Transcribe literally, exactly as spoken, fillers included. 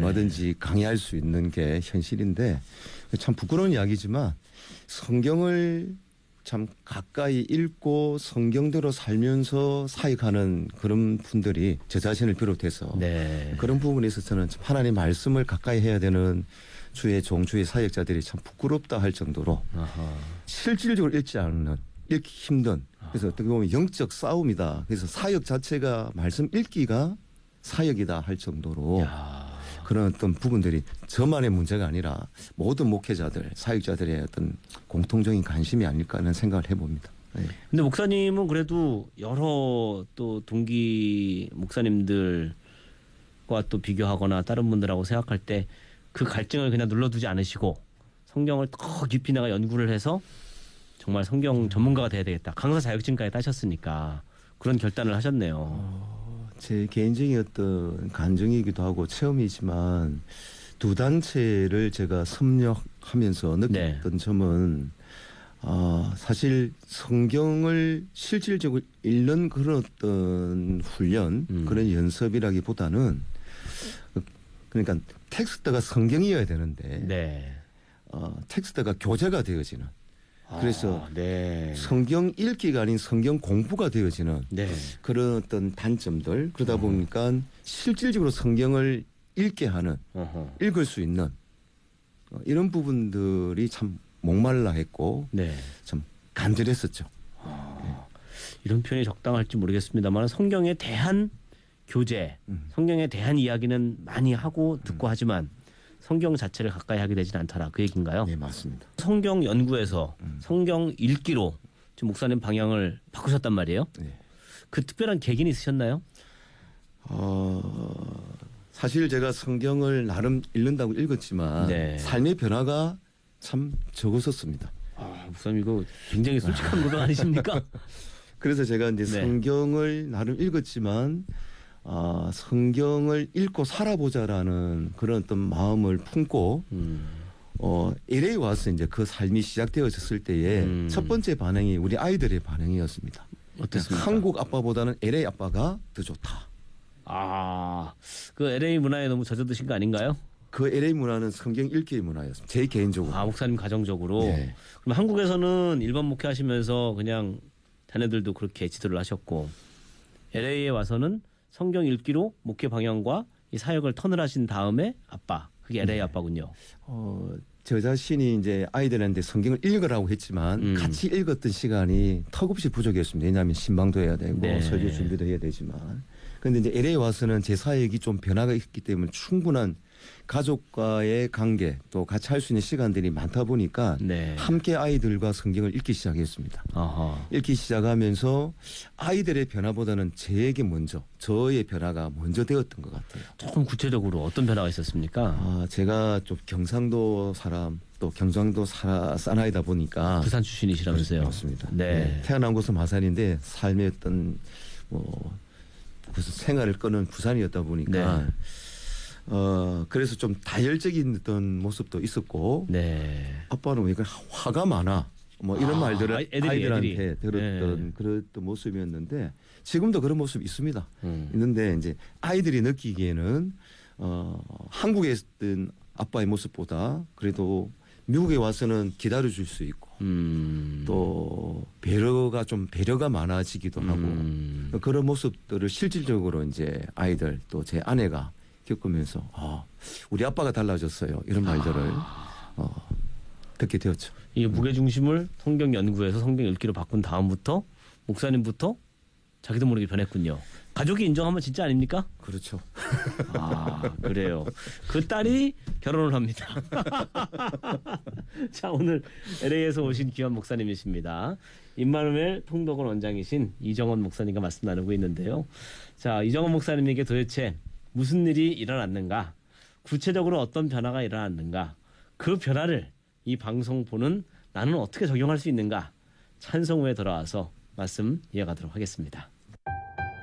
얼마든지 강의할 수 있는 게 현실인데 참 부끄러운 이야기지만 성경을 참 가까이 읽고 성경대로 살면서 사역하는 그런 분들이 제 자신을 비롯해서 네. 그런 부분에 있어서는 참 하나님의 말씀을 가까이 해야 되는 주의 종, 주의 사역자들이 참 부끄럽다 할 정도로 아하. 실질적으로 읽지 않는, 읽기 힘든 그래서 어떻게 보면 영적 싸움이다. 그래서 사역 자체가 말씀 읽기가 사역이다 할 정도로 야. 그런 어떤 부분들이 저만의 문제가 아니라 모든 목회자들, 사역자들의 어떤 공통적인 관심이 아닐까 하는 생각을 해봅니다. 네. 근데 목사님은 그래도 여러 또 동기 목사님들과 또 비교하거나 다른 분들하고 생각할 때 그 갈증을 그냥 눌러두지 않으시고 성경을 더 깊이 나가 연구를 해서 정말 성경 전문가가 돼야 되겠다. 강사 자격증까지 따셨으니까 그런 결단을 하셨네요. 어, 제 개인적인 어떤 간증이기도 하고 체험이지만 두 단체를 제가 섭렵하면서 느꼈던 네. 점은 어, 사실 성경을 실질적으로 읽는 그런 어떤 훈련, 음. 그런 연습이라기보다는 그러니까 텍스트가 성경이어야 되는데 네. 어, 텍스트가 교재가 되어지는 그래서 아, 네. 성경 읽기가 아닌 성경 공부가 되어지는 네. 그런 어떤 단점들 그러다 음. 보니까 실질적으로 성경을 읽게 하는 어허. 읽을 수 있는 이런 부분들이 참 목말라 했고 네. 참 간절했었죠. 아, 네. 이런 표현이 적당할지 모르겠습니다만 성경에 대한 교재, 음. 성경에 대한 이야기는 많이 하고 듣고 음. 하지만 성경 자체를 가까이 하게 되진 않더라. 그 얘기인가요? 네, 맞습니다. 성경 연구에서 음. 성경 읽기로 지금 목사님 방향을 바꾸셨단 말이에요. 네. 그 특별한 계기는 있으셨나요? 어, 사실 제가 성경을 나름 읽는다고 읽었지만 네. 삶의 변화가 참 적었었습니다. 아, 목사님 이거 굉장히 솔직한 고백 아니십니까? 그래서 제가 이제 네. 성경을 나름 읽었지만 아, 성경을 읽고 살아보자라는 그런 어떤 마음을 품고 음. 어, 엘에이 와서 이제 그 삶이 시작되어졌을 때에 음. 첫 번째 반응이 우리 아이들의 반응이었습니다. 어땠습니까? 한국 아빠보다는 엘에이 아빠가 더 좋다. 아, 그 엘에이 문화에 너무 젖어드신 거 아닌가요? 그 엘에이 문화는 성경 읽기의 문화였습니다. 제 개인적으로. 아, 목사님 가정적으로. 네. 그럼 한국에서는 일반 목회하시면서 그냥 자녀들도 그렇게 지도를 하셨고 엘에이에 와서는 성경 읽기로 목회 방향과 이 사역을 턴을 하신 다음에 아빠, 그게 엘에이 네. 아빠군요. 어, 저 자신이 이제 아이들한테 성경을 읽으라고 했지만 음. 같이 읽었던 시간이 턱없이 부족했습니다. 왜냐하면 신방도 해야 되고 네. 설교 준비도 해야 되지만. 그런데 이제 엘에이 와서는 제 사역이 좀 변화가 있기 때문에 충분한 가족과의 관계 또 같이 할 수 있는 시간들이 많다 보니까 네. 함께 아이들과 성경을 읽기 시작했습니다. 아하. 읽기 시작하면서 아이들의 변화보다는 제에게 먼저 저의 변화가 먼저 되었던 것 같아요. 조금 구체적으로 어떤 변화가 있었습니까? 아, 제가 좀 경상도 사람 또 경상도 사, 사나이다 보니까 부산 출신이시라면서요? 그렇습니다. 네. 네. 태어난 곳은 마산인데 삶의 어떤 뭐 생활을 끄는 부산이었다 보니까 네. 어, 그래서 좀 다혈적인 어떤 모습도 있었고, 네. 아빠는 왜 화가 많아? 뭐 이런 아, 말들을 애들이, 아이들한테 애들이. 들었던 네. 그런 모습이었는데, 지금도 그런 모습이 있습니다. 음. 있는데, 이제 아이들이 느끼기에는, 어, 한국에 있던 아빠의 모습보다 그래도 미국에 와서는 기다려줄 수 있고, 음. 또 배려가 좀 배려가 많아지기도 하고, 음. 그런 모습들을 실질적으로 이제 아이들 또 제 아내가 겪으면서 아, 우리 아빠가 달라졌어요. 이런 말들을 아. 어, 듣게 되었죠. 이 무게중심을 성경 연구에서 성경 읽기로 바꾼 다음부터 목사님부터 자기도 모르게 변했군요. 가족이 인정하면 진짜 아닙니까? 그렇죠. 아, 그래요. 그 딸이 결혼을 합니다. 자, 오늘 엘에이에서 오신 귀한 목사님이십니다. 임마누엘 통독원 원장이신 이정원 목사님과 말씀 나누고 있는데요. 자, 이정원 목사님에게 도대체 무슨 일이 일어났는가? 구체적으로 어떤 변화가 일어났는가? 그 변화를 이 방송 보는 나는 어떻게 적용할 수 있는가? 찬송 후에 돌아와서 말씀 이어가도록 하겠습니다.